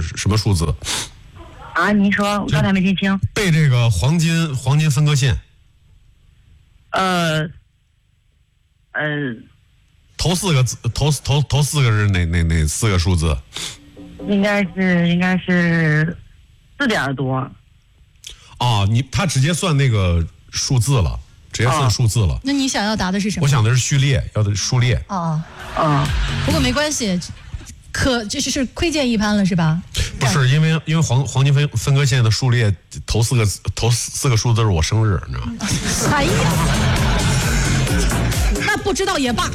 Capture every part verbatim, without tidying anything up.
是什么数字？ 啊，您说，我刚才没听清。 背这个黄金黄金分割线。 呃，呃， 头四个字，头头头四个是哪哪哪四个数字？ 应该是应该是四点多。 哦，你他直接算那个数字了，直接算数字了。 哦、那你想要答的是什么？ 我想的是序列，要的数列。 哦哦， 不过没关系，可这是窥见一斑了是吧？ 不是，因为因为黄黄金分分割线的数列头四个头四个数字是我生日，你知道吗？ 哎呀，那不知道也罢。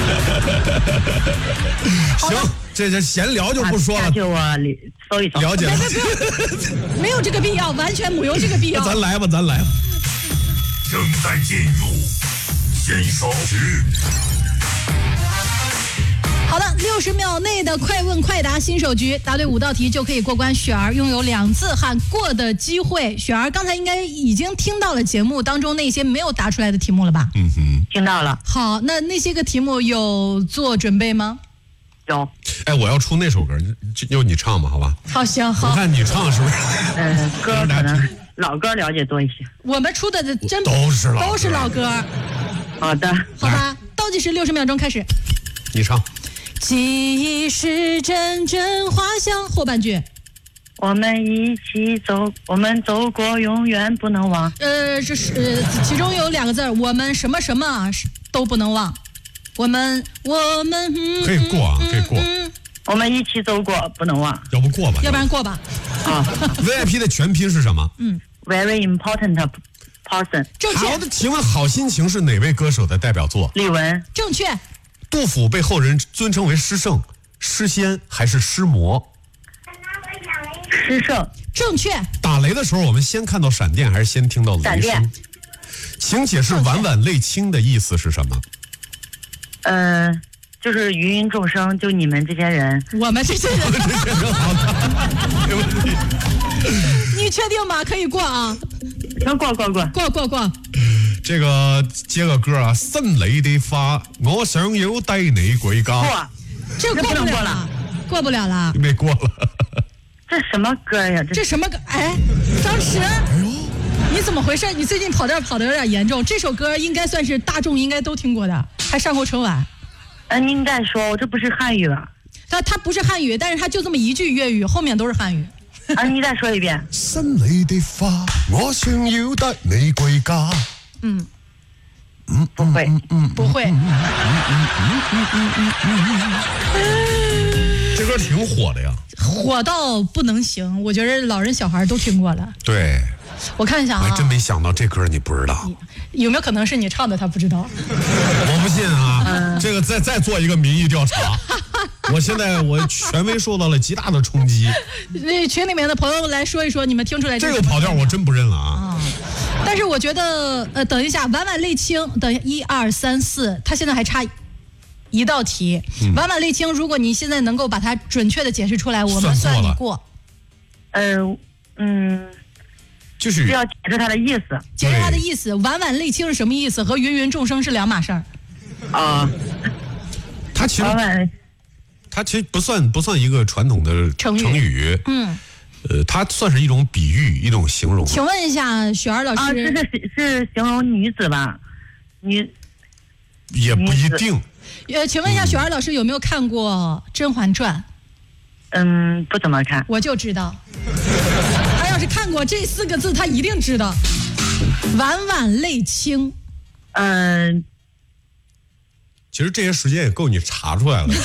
行，这这闲聊就不说了， 就我搜一搜。 了解了， 没有这个必要，完全没有这个必要。 咱来吧，咱来吧。 正在进入先手局。 好的，六十秒内的快问快答新手局，答对五道题就可以过关。雪儿拥有两次喊过的机会。雪儿刚才应该已经听到了节目当中那些没有答出来的题目了吧？ 嗯哼， 听到了。 好，那那些个题目有做准备吗？ 有。 哎，我要出那首歌，就由你唱嘛，好吧？ 好，行，好。 我看你唱是不是？ 嗯，歌可能老歌了解多一些。 我们出的真都是老歌都是老歌。 好的， 好吧，倒计时六十秒钟开始。 你唱。 记忆是阵阵花香，后半句。 我们一起走，我们走过，永远不能忘。 呃，这是呃，其中有两个字，我们什么什么都不能忘。我们我们、嗯、 可以过啊，可以过。 嗯、 我们一起走过，不能忘。 要不过吧？ 要不然过吧。 啊 V I P 的全拼是什么？ 嗯 ，Very important person。 正确。 好的，请问《好心情》是哪位歌手的代表作？ 李玟。 正确。 杜甫被后人尊称为诗圣、诗仙还是诗魔？ 诗圣。 正确。 打雷的时候，我们先看到闪电还是先听到雷声？请解释“晚晚泪倾”的意思是什么？ 呃，就是芸芸众生，就你们这些人。 我们这些人。 这些人好的，没问题。 你确定吗？可以过啊。 能过过过过过过。 这个接个歌啊，新嚟的花，我想要帶你回家。 过， 这过不了了，过不了了， 没过了。 这什么歌呀？ 这什么歌？哎，张弛，你怎么回事？你最近跑调跑得有点严重。这首歌应该算是大众应该都听过的，还上过春晚。 呃，您再說，我这不是汉语吧？ 它它不是汉语，但是它就这么一句粤语，后面都是汉语。 啊，你再说一遍。 新嚟的花，我想要帶你回家。 嗯， 嗯，不会， 嗯，不会。 这歌挺火的呀， 火到不能行，我觉得老人小孩都听过了。 对， 我看一下啊， 我还真没想到这歌你不知道， 有没有可能是你唱的他不知道？ 我不信啊，嗯、这个再再做一个民意调查。我现在我权威受到了极大的冲击。 那群里面的朋友来说一说，你们听出来这个跑调我真不认了啊！ 但是我觉得，呃，等一下，晚晚泪倾，等一二三四，他现在还差一道题。嗯、晚晚泪倾，如果你现在能够把它准确的解释出来，我们算你过。 呃，嗯， 就是要解释它的意思。 解释它的意思，晚晚泪倾是什么意思？和芸芸众生是两码事儿。 啊， 它其实。它其实不算不算一个传统的成语，成语嗯， 呃，它算是一种比喻，一种形容。 请问一下，雪儿老师， 啊，这是是形容女子吧？女也不一定。 呃，请问一下，雪儿老师有没有看过《甄嬛传》？ 嗯，不怎么看。 我就知道，他要是看过这四个字，他一定知道。晚晚泪倾， 嗯。 其实这些时间也够你查出来了。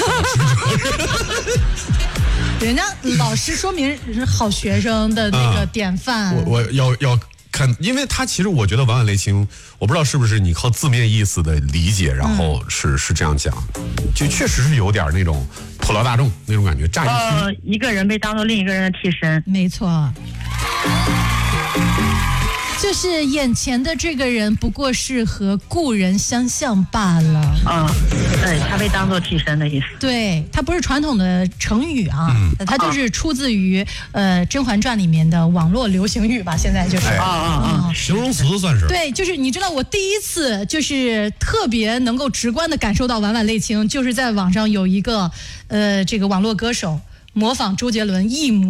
人家老师说明是好学生的那个典范。 啊、我我要要看，因为他其实我觉得晚晚泪倾，我不知道是不是你靠字面意思的理解，然后是、嗯、是这样讲，就确实是有点那种普罗大众那种感觉。乍一听， 呃，一个人被当做另一个人的替身。 没错。就是眼前的这个人不过是和故人相像罢了啊，对，他被当做替身的意思。 对，他不是传统的成语啊，嗯、他就是出自于呃《甄嬛传》里面的网络流行语吧，现在就是啊啊啊， 形容词算是。 对，就是你知道我第一次就是特别能够直观的感受到晚晚泪倾，就是在网上有一个呃这个网络歌手模仿周杰伦一模。